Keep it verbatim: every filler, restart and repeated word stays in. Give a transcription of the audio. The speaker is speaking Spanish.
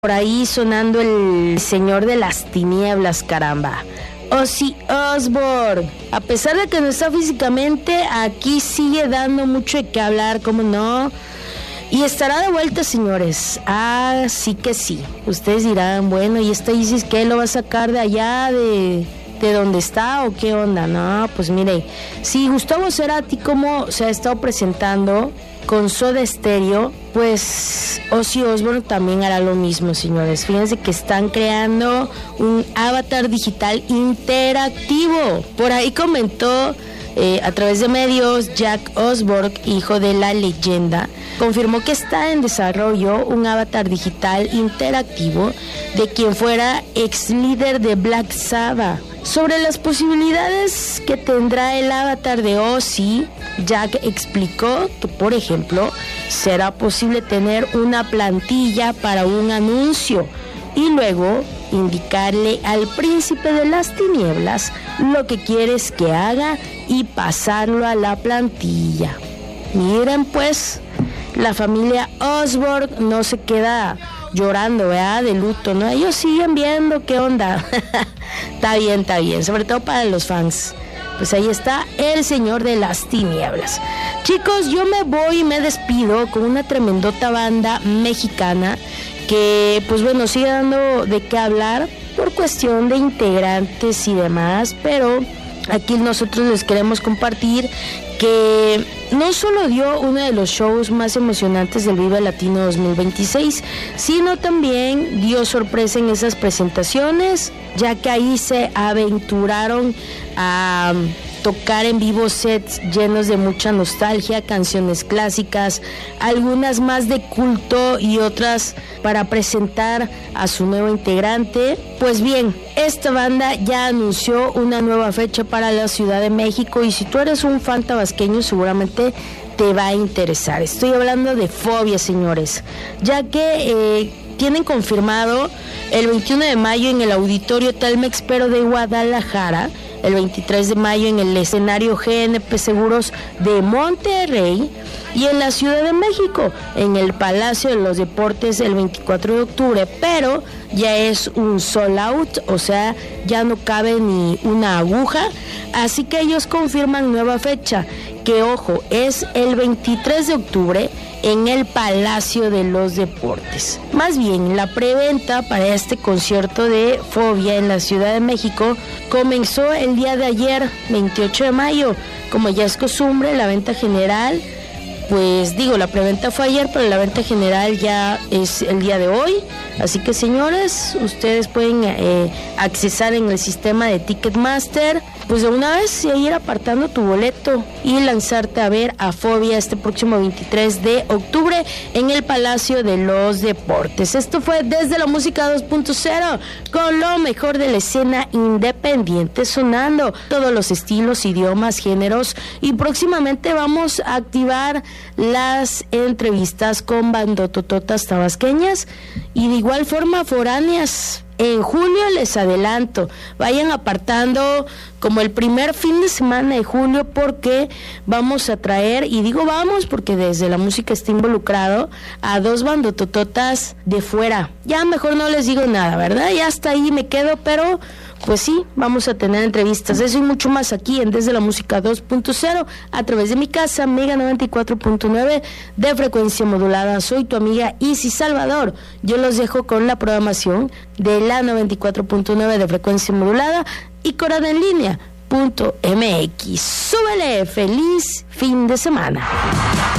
Por ahí sonando el señor de las tinieblas, caramba. Ozzy Osbourne, a pesar de que no está físicamente, aquí sigue dando mucho de qué hablar, ¿cómo no? Y estará de vuelta, señores. Ah, sí que sí. Ustedes dirán, bueno, ¿y esta Isis qué? ¿Lo va a sacar de allá, de, de donde está o qué onda? No, pues mire, si Gustavo Cerati como se ha estado presentando con Soda Stereo, pues Ozzy Osbourne también hará lo mismo, señores. Fíjense que están creando un avatar digital interactivo. Por ahí comentó eh, a través de medios Jack Osbourne, hijo de la leyenda, confirmó que está en desarrollo un avatar digital interactivo de quien fuera ex líder de Black Sabbath. Sobre las posibilidades que tendrá el avatar de Ozzy, Jack explicó que, por ejemplo, será posible tener una plantilla para un anuncio y luego indicarle al príncipe de las tinieblas lo que quieres que haga y pasarlo a la plantilla. Miren pues, la familia Osbourne no se queda llorando, ¿verdad? De luto, ¿no? Ellos siguen viendo qué onda. Está bien, está bien, sobre todo para los fans. Pues ahí está el señor de las tinieblas. Chicos, yo me voy y me despido con una tremendota banda mexicana que, pues bueno, sigue dando de qué hablar por cuestión de integrantes y demás, pero aquí nosotros les queremos compartir que no solo dio uno de los shows más emocionantes del Viva Latino dos mil veintiséis, sino también dio sorpresa en esas presentaciones, ya que ahí se aventuraron a tocar en vivo sets llenos de mucha nostalgia, canciones clásicas, algunas más de culto y otras para presentar a su nuevo integrante. Pues bien, esta banda ya anunció una nueva fecha para la Ciudad de México y si tú eres un fan tabasqueño seguramente te va a interesar. Estoy hablando de Fobia, señores, ya que eh, tienen confirmado el veintiuno de mayo en el Auditorio Telmex Pero de Guadalajara, el veintitrés de mayo en el escenario G N P Seguros de Monterrey y en la Ciudad de México en el Palacio de los Deportes el veinticuatro de octubre, pero ya es un sold out, o sea, ya no cabe ni una aguja, así que ellos confirman nueva fecha, que ojo, es el veintitrés de octubre en el Palacio de los Deportes. Más bien, la preventa para este concierto de Fobia en la Ciudad de México comenzó el día de ayer, veintiocho de mayo. Como ya es costumbre, la venta general, pues digo, la preventa fue ayer, pero la venta general ya es el día de hoy. Así que, señores, ustedes pueden eh, accesar en el sistema de Ticketmaster, pues de una vez ir apartando tu boleto y lanzarte a ver a Fobia este próximo veintitrés de octubre en el Palacio de los Deportes. Esto fue Desde la Música dos punto cero, con lo mejor de la escena independiente, sonando todos los estilos, idiomas, géneros, y próximamente vamos a activar las entrevistas con bandotototas tabasqueñas y de igual forma foráneas. En julio les adelanto, vayan apartando como el primer fin de semana de julio, porque vamos a traer, y digo vamos porque Desde la Música está involucrado, a dos bandotototas de fuera. Ya mejor no les digo nada, ¿verdad? Ya hasta ahí me quedo, pero pues sí, vamos a tener entrevistas, eso y mucho más aquí en Desde la Música dos punto cero, a través de mi casa, Mega noventa y cuatro punto nueve de frecuencia modulada. Soy tu amiga Isis Salvador. Yo los dejo con la programación de la noventa y cuatro punto nueve de frecuencia modulada y corada en línea punto m x. Súbele, feliz fin de semana.